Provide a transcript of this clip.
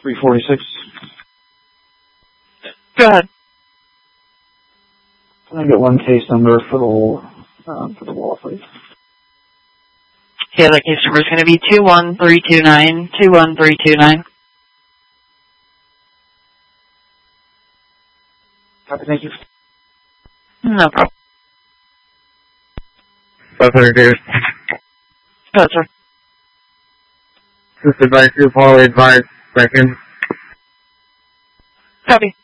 346. Go ahead. Can I get one case number for the wall, please? Yeah, that case number is going to be 21329, 21329. Copy, thank you. No problem. 500 Davis. Go ahead, sir. Assisted by 2 Paul, advised, second. Copy.